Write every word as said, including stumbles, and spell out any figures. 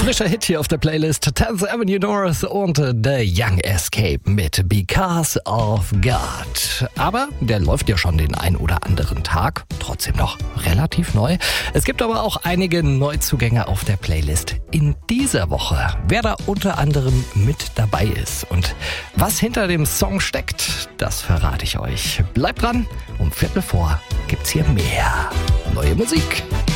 Frischer Hit hier auf der Playlist. tenth Avenue North und The Young Escape mit Because of God. Aber der läuft ja schon den ein oder anderen Tag. Trotzdem noch relativ neu. Es gibt aber auch einige Neuzugänge auf der Playlist in dieser Woche. Wer da unter anderem mit dabei ist und was hinter dem Song steckt, das verrate ich euch. Bleibt dran, um Viertel vor gibt's hier mehr neue Musik.